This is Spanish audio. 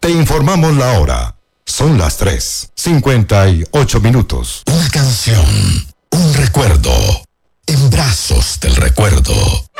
Te informamos la hora. Son las 3:58. Una canción, un recuerdo, en brazos del recuerdo.